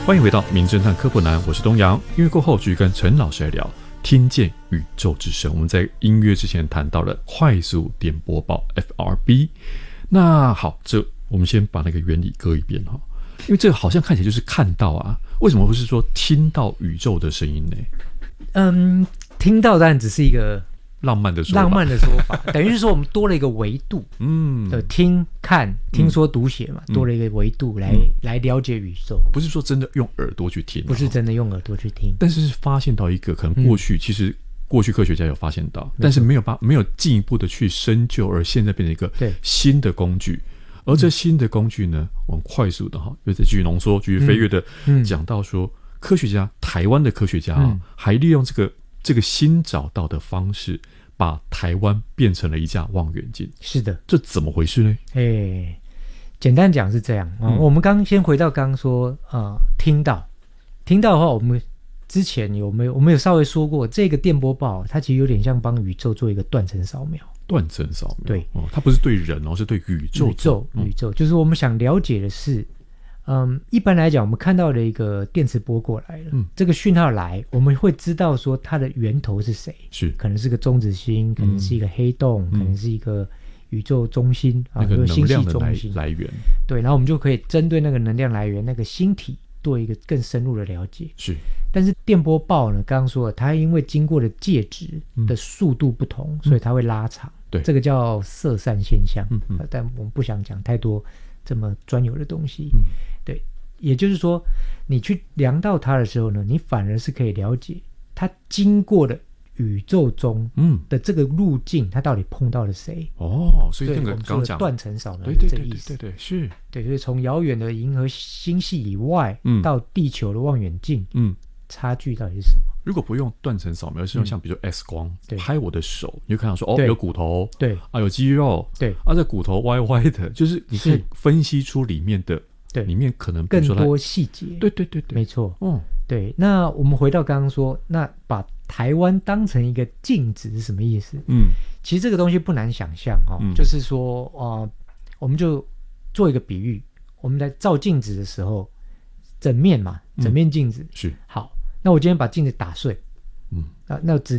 欢迎回到名侦探科普男，我是东阳。音乐过后继续跟陈老师来聊听见宇宙之声。我们在音乐之前谈到了快速电波报 FRB。 那好，这我们先把那个原理搁一边，因为这个好像看起来就是看到啊，为什么不是说听到宇宙的声音呢？ 听到当然只是一个浪漫的说法， 等于是说我们多了一个维度，听看听说读写嘛，多了一个维度来了解宇宙。 不是说真的用耳朵去听， 不是真的用耳朵去听， 但是发现到一个可能过去其实过去科学家有发现到，但是没有进一步的去深究，而现在变成一个新的工具。而这新的工具呢，我们快速的又再继续浓缩、继续飞跃的讲到说，科学家，台湾的科学家还利用这个新找到的方式，把台湾变成了一架望远镜。是的，这怎么回事呢？ 简单讲是这样我们先回到刚刚说听到的话，我们之前我们有稍微说过，这个电波报它其实有点像帮宇宙做一个断层扫描。断层扫描，对， 它不是对人是对宇宙。 宇宙就是我们想了解的是，一般来讲，我们看到的一个电磁波过来了，这个讯号来，我们会知道说它的源头是谁，可能是个中子星，可能是一个黑洞，可能是一个宇宙中心那个能量的来源。 对，然后我们就可以针对那个能量来源，那个星体做一个更深入的了解。但是电波报呢，刚刚说了，它因为经过的介质的速度不同，所以它会拉长。对，这个叫色散现象。但我们不想讲太多这么专有的东西。对，也就是说，你去量到它的时候呢，你反而是可以了解它经过的宇宙中的这个路径，它到底碰到了谁。 所以那个刚讲断层扫描的这个意思。对，就是从遥远的银河星系以外到地球的望远镜，差距到底是什么？ 如果不用断层扫描，是用像比如说 X 光拍我的手，你就看到说有骨头，有肌肉，这骨头歪歪的，就是你可以分析出里面的，里面可能更多细节。对，没错。对。那我们回到刚刚说，那把台湾当成一个镜子是什么意思？其实这个东西不难想象就是说我们就做一个比喻，我们在照镜子的时候，整面镜子是好。那我今天把镜子打碎，那只